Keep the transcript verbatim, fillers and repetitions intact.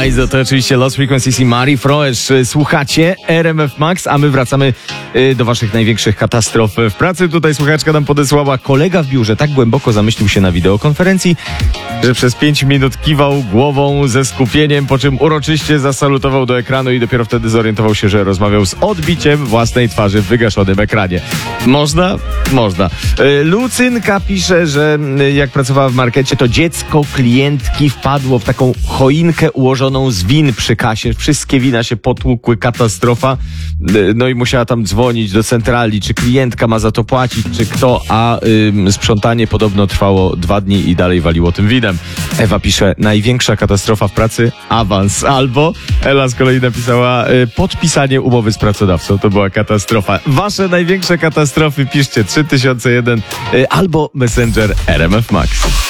Laizo, to oczywiście Lost Frequencies i Marie Froesch. Słuchacie R M F Max, a my wracamy do waszych największych katastrof w pracy. Tutaj słuchaczka nam podesłała: kolega w biurze tak głęboko zamyślił się na wideokonferencji, że przez pięć minut kiwał głową ze skupieniem, po czym uroczyście zasalutował do ekranu i dopiero wtedy zorientował się, że rozmawiał z odbiciem własnej twarzy w wygaszonym ekranie. Można? Można. Lucynka pisze, że jak pracowała w markecie, to dziecko klientki wpadło w taką choinkę ułożoną z win przy kasie. Wszystkie wina się potłukły, katastrofa. No i musiała tam dzwonić do centrali, czy klientka ma za to płacić, czy kto, a ym, sprzątanie podobno trwało dwa dni i dalej waliło tym winem. Ewa pisze: największa katastrofa w pracy, awans. Albo Ela z kolei napisała: y, podpisanie umowy z pracodawcą. To była katastrofa. Wasze największe katastrofy piszcie trzy tysiące jeden y, albo Messenger R M F Max.